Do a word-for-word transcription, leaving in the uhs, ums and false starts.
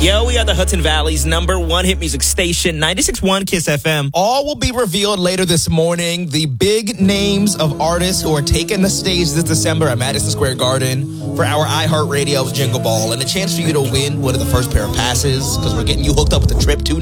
Yo, we are the Hudson Valley's number one hit music station, ninety-six point one Kiss F M. All will be revealed later this morning. The big names of artists who are taking the stage this December at Madison Square Garden for our iHeartRadio Jingle Ball. And a chance for you to win one of the first pair of passes because we're getting you hooked up with the trip to